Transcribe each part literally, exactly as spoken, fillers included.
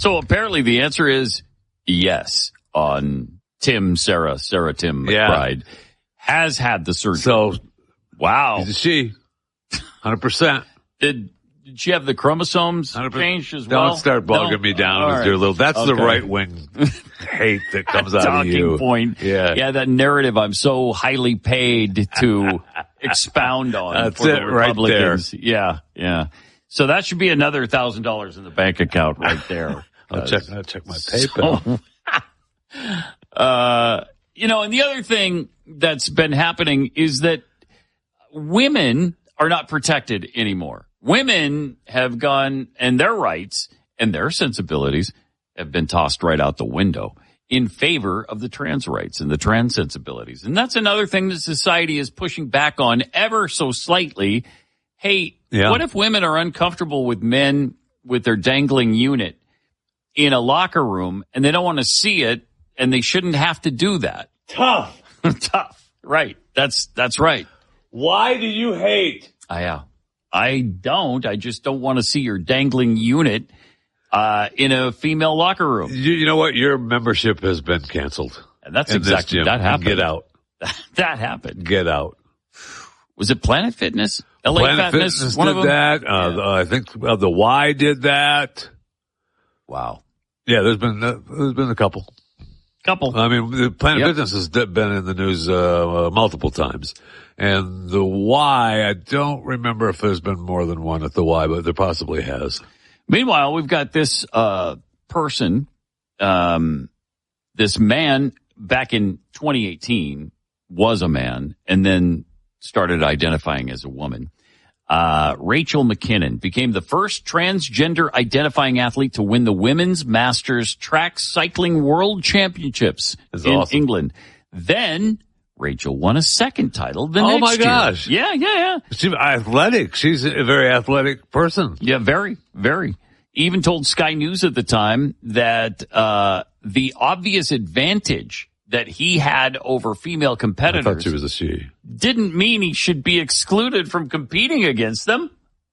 So apparently the answer is yes on Tim, Sarah, Sarah Tim McBride. Yeah. Has had the surgery. So, wow. She's a she. one hundred percent. Did, did she have the chromosomes changed as well? Don't start bogging Don't? me down All with right. your little, that's okay. the right-wing hate that comes out of you. Talking point. Yeah. Yeah, that narrative I'm so highly paid to expound on. That's for it the right Republicans. Yeah, yeah. So that should be another one thousand dollars in the bank account right there. I'll check, I'll check my PayPal. So, uh, you know, and the other thing that's been happening is that women are not protected anymore. Women have gone, and their rights and their sensibilities have been tossed right out the window in favor of the trans rights and the trans sensibilities. And that's another thing that society is pushing back on ever so slightly. Hey, yeah. What if women are uncomfortable with men with their dangling unit in a locker room and they don't want to see it and they shouldn't have to do that? Tough. Tough. Right. That's, that's right. Why do you hate? I, uh, I don't. I just don't want to see your dangling unit uh, in a female locker room. You, you know what? Your membership has been canceled. And that's exactly, that happened. Get out. That happened. Get out. Was it Planet Fitness? L A Planet Fitness, Fitness one did of them? that. Uh, Yeah. the, I think uh, the Y did that. Wow. Yeah, there's been uh, there's been a couple. Couple. I mean, the Planet Yep. Fitness has been in the news uh, uh, multiple times, and the Y, I don't remember if there's been more than one at the Y, but there possibly has. Meanwhile, we've got this uh, person, um, this man back in twenty eighteen was a man, and then started identifying as a woman. Uh, Rachel McKinnon became the first transgender identifying athlete to win the Women's Masters Track Cycling World Championships That's in awesome. England. Then Rachel won a second title the Oh, next my year. gosh. Yeah, yeah, yeah. She's athletic. She's a very athletic person. Yeah, very, very. Even told Sky News at the time that uh the obvious advantage that he had over female I competitors thought she was a she. didn't mean he should be excluded from competing against them.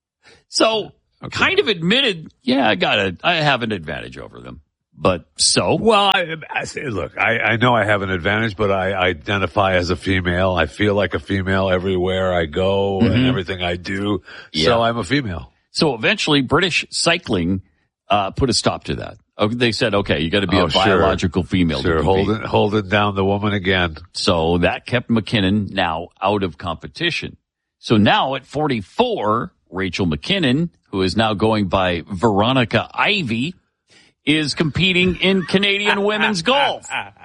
So Okay. kind of admitted, yeah, I got it. I have an advantage over them. But so? Well, I, I say, look, I, I know I have an advantage, but I identify as a female. I feel like a female everywhere I go Mm-hmm. and everything I do. Yeah. So I'm a female. So eventually British Cycling uh put a stop to that. Okay, they said, okay, you got to be Oh, a sure. biological female. Sure, to compete. holding, holding down the woman again. So that kept McKinnon now out of competition. So now at forty-four, Rachel McKinnon, who is now going by Veronica Ivy, is competing in Canadian women's golf.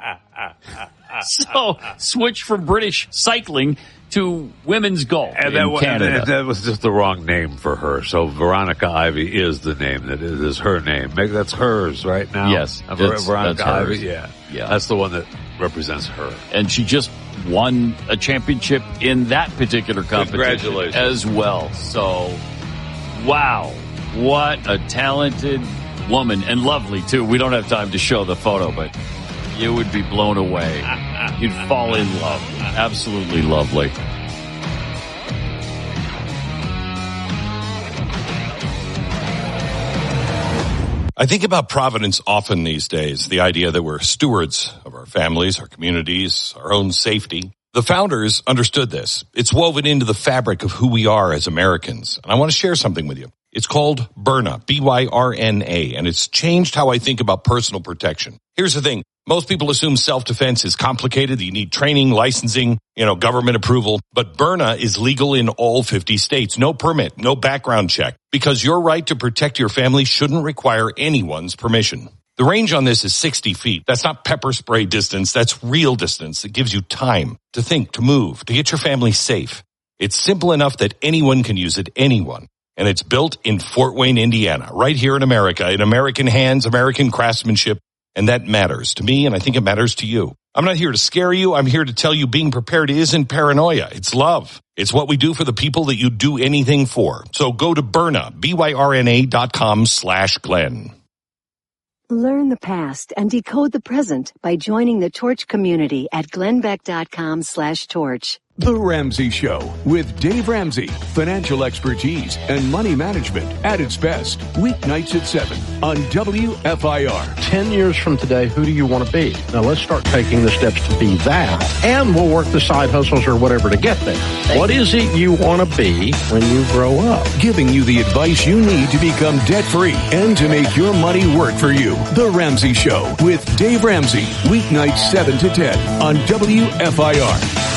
So switch from British cycling to women's golf And in that, wa- Canada. and that was just the wrong name for her. So Veronica Ivy is the name that is, is her name. Maybe that's hers right now. Yes, Uh, Ver- that's- Veronica that's hers. Ivy. Yeah, Yeah. that's the one that represents her. And she just won a championship in that particular competition Congratulations. as well. So, wow, what a talented woman, and lovely too. We don't have time to show the photo, but you would be blown away. You'd fall in love. Absolutely lovely. I think about Providence often these days, the idea that we're stewards of our families, our communities, our own safety. The founders understood this. It's woven into the fabric of who we are as Americans. And I want to share something with you. It's called Byrna, B Y R N A, and it's changed how I think about personal protection. Here's the thing. Most people assume self-defense is complicated. You need training, licensing, you know, government approval. But Byrna is legal in all fifty states. No permit, no background check. Because your right to protect your family shouldn't require anyone's permission. The range on this is sixty feet. That's not pepper spray distance. That's real distance. It gives you time to think, to move, to get your family safe. It's simple enough that anyone can use it, anyone. And it's built in Fort Wayne, Indiana, right here in America, in American hands, American craftsmanship. And that matters to me, and I think it matters to you. I'm not here to scare you. I'm here to tell you being prepared isn't paranoia. It's love. It's what we do for the people that you do anything for. So go to Byrna, B Y R N A dot com slash Glenn. Learn the past and decode the present by joining the Torch community at glenn beck dot com slash torch. The Ramsey Show with Dave Ramsey. Financial expertise and money management at its best. Weeknights at seven on W F I R. Ten years from today, who do you want to be? Now let's start taking the steps to be that, and we'll work the side hustles or whatever to get there. What is it you want to be when you grow up? Giving you the advice you need to become debt-free and to make your money work for you. The Ramsey Show with Dave Ramsey. Weeknights seven to ten on W F I R.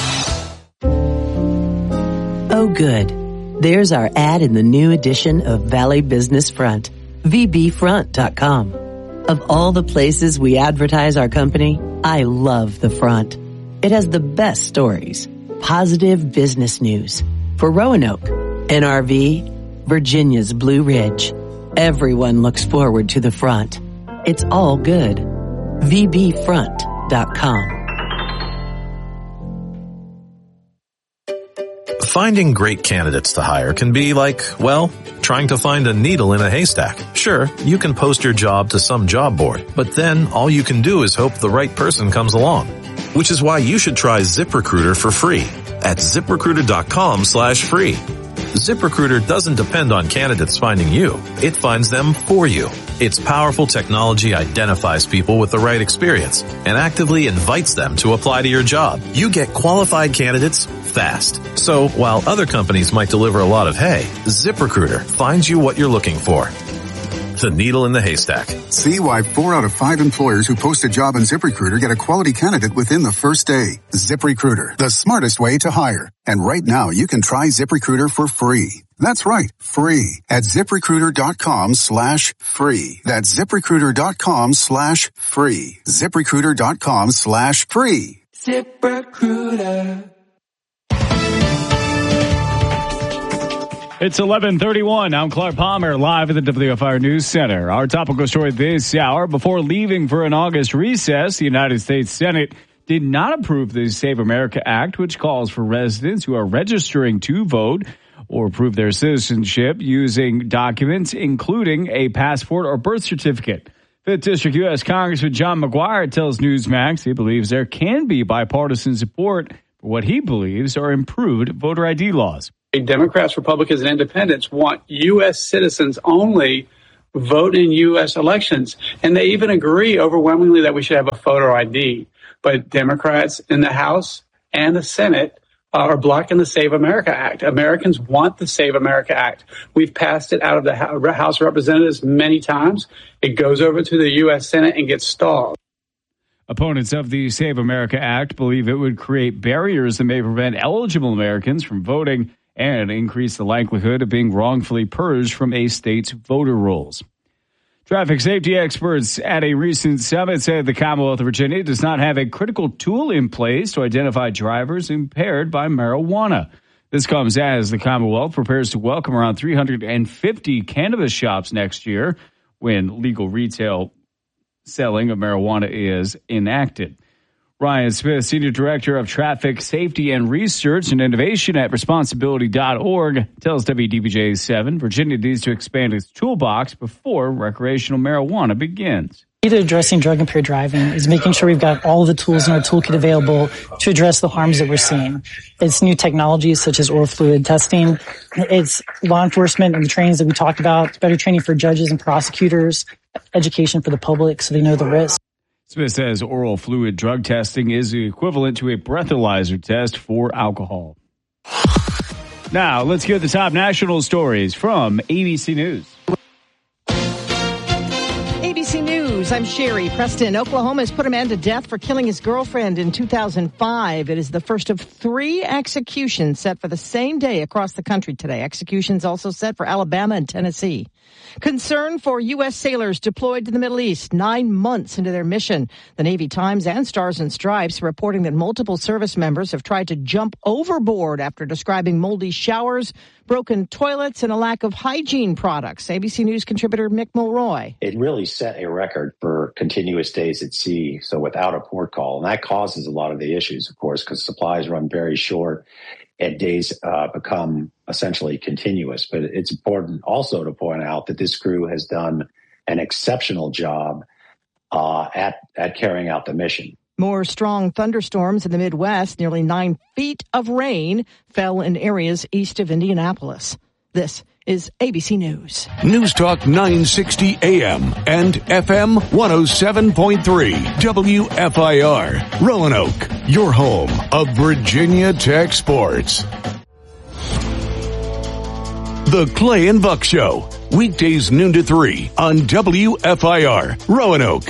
Oh, good. There's our ad in the new edition of Valley Business Front, v b front dot com. Of all the places we advertise our company, I love the Front. It has the best stories, positive business news. For Roanoke, N R V, Virginia's Blue Ridge. Everyone looks forward to the Front. It's all good. v b front dot com. Finding great candidates to hire can be like, well, trying to find a needle in a haystack. Sure, you can post your job to some job board, but then all you can do is hope the right person comes along. Which is why you should try ZipRecruiter for free at ZipRecruiter.com slash free. ZipRecruiter doesn't depend on candidates finding you. It finds them for you. Its powerful technology identifies people with the right experience and actively invites them to apply to your job. You get qualified candidates fast. So while other companies might deliver a lot of hay, ZipRecruiter finds you what you're looking for. The needle in the haystack. See why four out of five employers who post a job on ZipRecruiter get a quality candidate within the first day. ZipRecruiter, the smartest way to hire. And right now, you can try ZipRecruiter for free. That's right, free at ZipRecruiter.com slash free. That's ZipRecruiter.com slash free. ZipRecruiter.com slash free. ZipRecruiter. It's eleven thirty-one. I'm Clark Palmer, live at the W F I R News Center. Our topical story this hour: before leaving for an August recess, the United States Senate did not approve the Save America Act, which calls for residents who are registering to vote or prove their citizenship using documents including a passport or birth certificate. Fifth District U S Congressman John McGuire tells Newsmax he believes there can be bipartisan support for what he believes are improved voter I D laws. Democrats, Republicans, and independents want U S citizens only vote in U S elections. And they even agree overwhelmingly that we should have a photo I D. But Democrats in the House and the Senate are blocking the Save America Act. Americans want the Save America Act. We've passed it out of the House of Representatives many times. It goes over to the U S Senate and gets stalled. Opponents of the Save America Act believe it would create barriers that may prevent eligible Americans from voting and increase the likelihood of being wrongfully purged from a state's voter rolls. Traffic safety experts at a recent summit said the Commonwealth of Virginia does not have a critical tool in place to identify drivers impaired by marijuana. This comes as the Commonwealth prepares to welcome around three hundred fifty cannabis shops next year when legal retail selling of marijuana is enacted. Ryan Smith, Senior Director of Traffic Safety and Research and Innovation at responsibility dot org, tells W D B J seven Virginia needs to expand its toolbox before recreational marijuana begins. Key to addressing drug-impaired driving is making sure we've got all of the tools in our toolkit available to address the harms that we're seeing. It's new technologies such as oral fluid testing. It's law enforcement and the trainings that we talked about. It's better training for judges and prosecutors, education for the public so they know the risks. Smith says oral fluid drug testing is the equivalent to a breathalyzer test for alcohol. Now, let's get the top national stories from A B C News. A B C News, I'm Sherry. Preston, Oklahoma has put a man to death for killing his girlfriend in two thousand five. It is the first of three executions set for the same day across the country today. Executions also set for Alabama and Tennessee. Concern for U S sailors deployed to the Middle East nine months into their mission. The Navy Times and Stars and Stripes reporting that multiple service members have tried to jump overboard after describing moldy showers, broken toilets, and a lack of hygiene products. A B C News contributor Mick Mulroy. It really set a record for continuous days at sea, so without a port call. And that causes a lot of the issues, of course, because supplies run very short and days uh, become essentially continuous. But it's important also to point out that this crew has done an exceptional job uh, at, at carrying out the mission. More strong thunderstorms in the Midwest. Nearly nine feet of rain fell in areas east of Indianapolis. This is A B C News. News Talk nine sixty A M and F M one oh seven point three W F I R. Roanoke, your home of Virginia Tech sports. The Clay and Buck Show, weekdays noon to three on W F I R, Roanoke.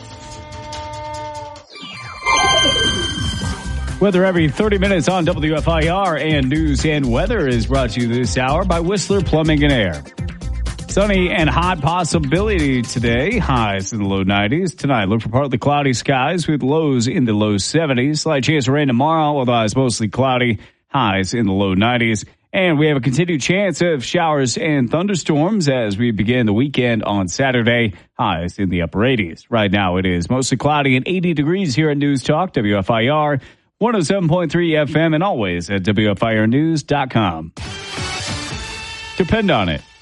Weather every thirty minutes on W F I R, and news and weather is brought to you this hour by Whistler Plumbing and Air. Sunny and hot possibility today. Highs in the low nineties. Tonight, look for partly cloudy skies with lows in the low seventies. Slight chance of rain tomorrow, otherwise mostly cloudy. Highs in the low nineties. And we have a continued chance of showers and thunderstorms as we begin the weekend on Saturday. Highs in the upper eighties. Right now, it is mostly cloudy and eighty degrees here at News Talk, W F I R. one oh seven point three F M, and always at W F I R news dot com. Depend on it.